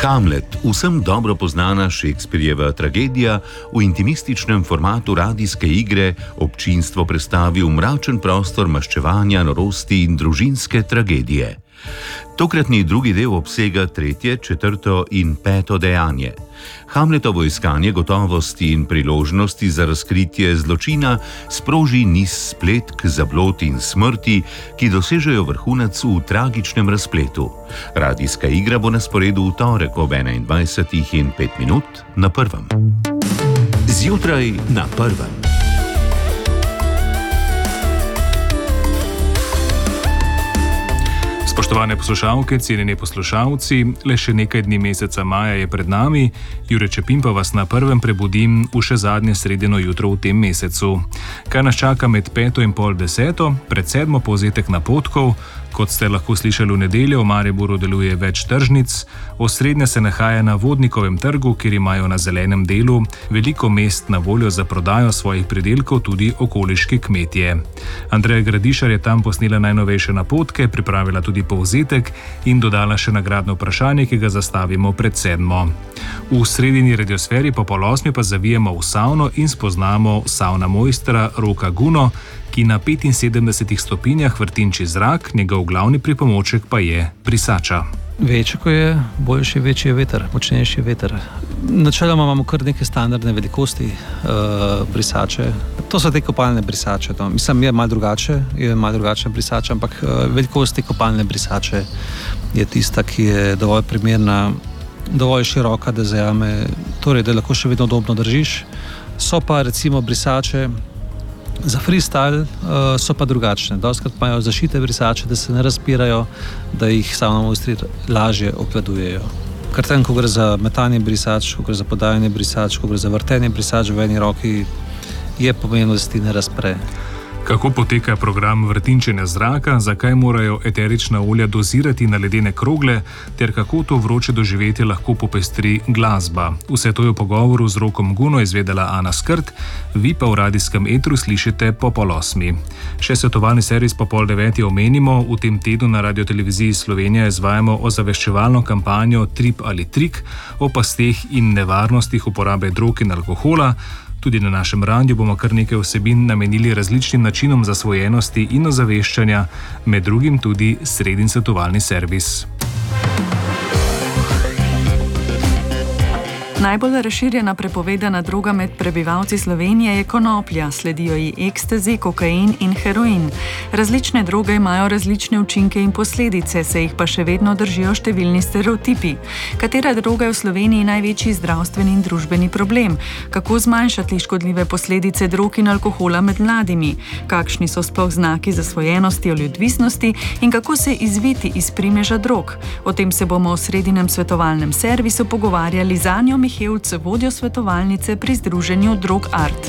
Hamlet, vsem dobro poznana Shakespearjeva tragedija, v intimističnem formatu radijske igre občinstvo predstavi v mračen prostor maščevanja, norosti in družinske tragedije. Tokratni drugi del obsega tretje, četrto in peto dejanje. Hamletovo iskanje gotovosti in priložnosti za razkritje zločina sproži niz spletk, zablod in smrti, ki dosežejo vrhunec v tragičnem razpletu. Radijska igra bo na sporedu v torek ob 21:05 na Prvem. Zjutraj na Prvem. Spoštovane poslušalke, cenjeni poslušalci, le še nekaj dni meseca maja je pred nami. Jure Čepin pa vas na Prvem prebudim v še zadnje sredino jutro v tem mesecu. Kaj nas čaka med 5 in pol 10, pred 7 povzetek napotkov. Kot ste lahko slišali v nedeljo, v Mariboru deluje več tržnic. Osrednja se nahaja na Vodnikovem trgu, kjer imajo na zelenem delu veliko mest na voljo za prodajo svojih pridelkov tudi okoliški kmetje. Andreja Gradišar je tam posnela najnovejše napotke, pripravila tudi povzetek in dodala še nagradno vprašanje, ki ga zastavimo pred 7. V sredini radiosferi po pol 8 pa zavijemo v savno in spoznamo savna mojstra Roka Guno, ki na 75 stopinjah vrtinči zrak, njegov glavni pripomoček pa je brisača. Večje, ko je, boljši, večji je veter, močnejši je veter. Načeloma imamo kar neke standardne velikosti brisače. To so te kopalne brisače. Mislim, je malo drugačna brisača, ampak velikost te kopalne brisače je tista, ki je dovolj primerna, dovolj široka, da zajame, torej da lahko še vedno udobno držiš. So pa recimo brisače za freestyle, so pa drugačne. Dostikrat imajo zašite brisače, da se ne razpirajo, da jih savna mojstri lažje obvladujejo. Ker tam, ko gre za metanje brisač, ko gre za podajanje brisač, ko gre za vrtenje brisač v eni roki, je pomembno, da se ti ne razpre. Kako poteka program vrtinčenja zraka, zakaj morajo eterična olja dozirati na ledene krogle, ter kako to vroče doživetje lahko popestri glasba. Vse to je v pogovoru z Rokom Guno izvedela Ana Skrt, vi pa v radijskem etru slišite po pol 8. Še svetovalni servis po pol 9 omenimo, v tem tednu na Radioteleviziji Slovenija izvajamo ozaveščevalno kampanjo Trip ali trik o pasteh in nevarnostih uporabe drog in alkohola. Tudi na našem radiju bomo kar nekaj vsebin namenili različnim načinom zasvojenosti in ozaveščanja, med drugim tudi sredin svetovalni servis. Najbolj razširjena prepovedana droga med prebivalci Slovenije je konoplja, sledijo ji ekstazi, kokain in heroin. Različne droge imajo različne učinke in posledice, se jih pa še vedno držijo številni stereotipi. Katera droga je v Sloveniji največji zdravstveni in družbeni problem? Kako zmanjšati škodljive posledice drog in alkohola med mladimi? Kakšni so sploh znaki zasvojenosti ali odvisnosti in kako se izviti iz primeža drog? O tem se bomo v sredinem svetovalnem servisu pogovarjali z Anjo Mihevc, vodjo svetovalnice pri združenju Drog Art.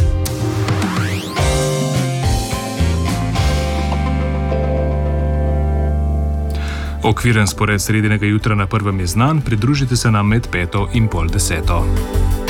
Okviren spored sredinega jutra na Prvem je znan, pridružite se nam med 5 in pol 10.